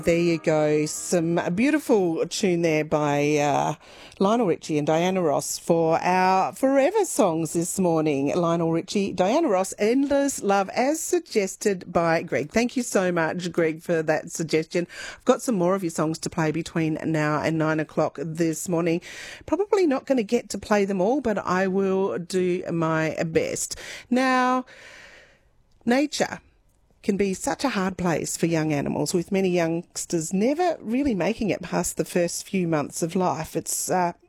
There you go. A beautiful tune there by Lionel Richie and Diana Ross for our Forever songs this morning. Lionel Richie, Diana Ross, Endless Love, as suggested by Greg. Thank you so much, Greg, for that suggestion. I've got some more of your songs to play between now and 9 o'clock this morning. Probably not going to get to play them all, but I will do my best. Now, nature can be such a hard place for young animals, with many youngsters never really making it past the first few months of life. It's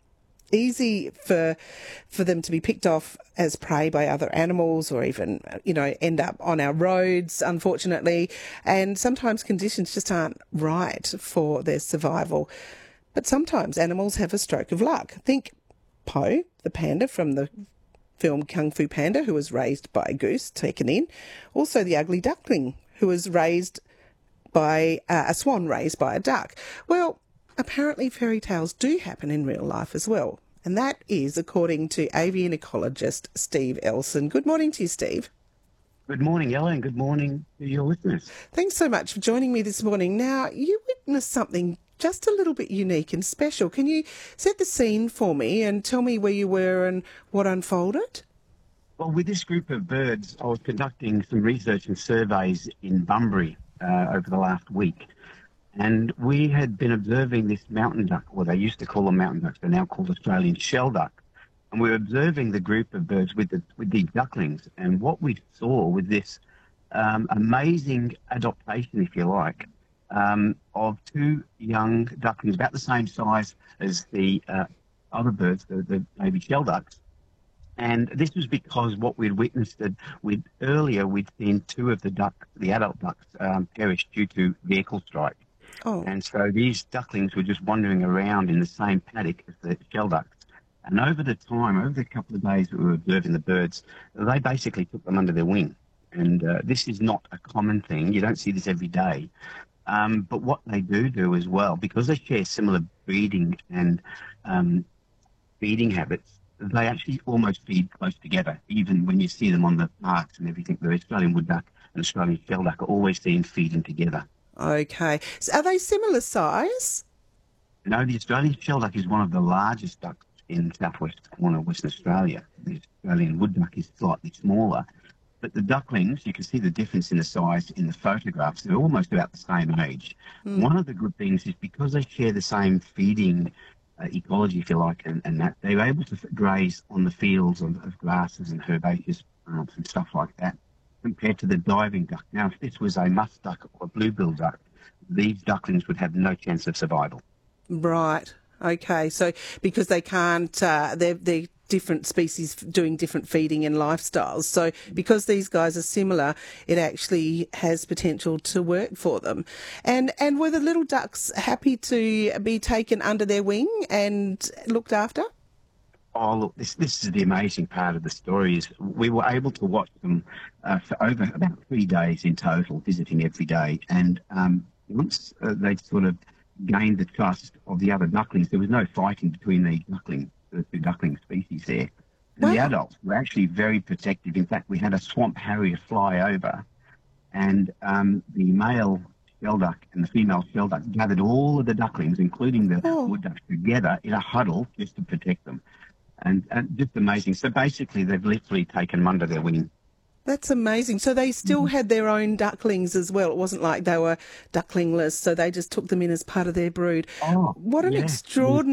easy for them to be picked off as prey by other animals, or even, end up on our roads, unfortunately. And sometimes conditions just aren't right for their survival. But sometimes animals have a stroke of luck. Think Po, the panda from the film Kung Fu Panda, who was raised by a goose, taken in. Also the ugly duckling, who was raised by a swan raised by a duck. Well, apparently fairy tales do happen in real life as well. And that is according to avian ecologist Steve Elson. Good morning to you, Steve. Good morning, Ella, and good morning to your listeners. Thanks so much for joining me this morning. Now, you witnessed something just a little bit unique and special. Can you set the scene for me and tell me where you were and what unfolded? Well, with this group of birds, I was conducting some research and surveys in Bunbury over the last week. And we had been observing this mountain duck, or they used to call them mountain ducks, they're now called Australian shell duck. And we were observing the group of birds with these ducklings. And what we saw was this amazing adaptation, if you like, of two young ducklings about the same size as the other birds, the baby shell ducks. And this was because what we'd witnessed earlier, we'd seen two of the adult ducks perish due to vehicle strike. Oh. And so these ducklings were just wandering around in the same paddock as the shell ducks. And over the couple of days that we were observing the birds, they basically took them under their wing. And this is not a common thing. You don't see this every day. But what they do as well, because they share similar breeding and feeding habits, they actually almost feed close together, even when you see them on the parks and everything. The Australian wood duck and Australian shell duck are always seen feeding together. Okay. So are they similar size? No, the Australian shell duck is one of the largest ducks in southwest corner of Western Australia. The Australian wood duck is slightly smaller. But the ducklings, you can see the difference in the size in the photographs. They're almost about the same age. One of the good things is because they share the same feeding ecology, if you like, and that, they're able to graze on the fields of grasses and herbaceous plants and stuff like that, compared to the diving duck. Now, if this was a musk duck or a bluebill duck, these ducklings would have no chance of survival. Right. Okay. So because they can't, they're different species doing different feeding and lifestyles. So because these guys are similar, it actually has potential to work for them. And were the little ducks happy to be taken under their wing and looked after? Oh, look, this is the amazing part of the story is we were able to watch them for over about 3 days in total, visiting every day. And once they sort of gained the trust of the other ducklings, there was no fighting between the two duckling species there. And Wow. the adults were actually very protective. In fact, we had a swamp harrier fly over, and the male shell duck and the female shell duck gathered all of the ducklings, including the wood ducks, together in a huddle just to protect them. And just amazing. So basically, they've literally taken them under their wing. That's amazing. So they still had their own ducklings as well. It wasn't like they were ducklingless, so they just took them in as part of their brood. Oh, What an yeah. extraordinary